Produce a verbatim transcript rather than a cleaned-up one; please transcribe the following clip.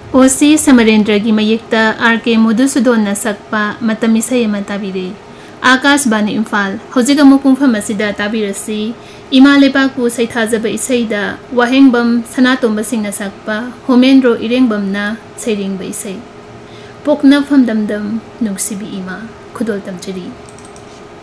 ओसी समरेंद्र की मयेक्ता आर के मधुसूदन सकपा मतम इसाई अमा ताबिरे आकाशवाणी इम्फाल हौजिक अमुक पुंफम असिदा ताबिरसी इमा लेपाकु सैथाजब इसाईदा वाहेंगबम सनातोंब सिंगना सकपा होमेंद्रो इरेंगबमना सैरिंगब इसाई पोकना फमदमदम नुंगसिबी इमा खुदोल तमचरी।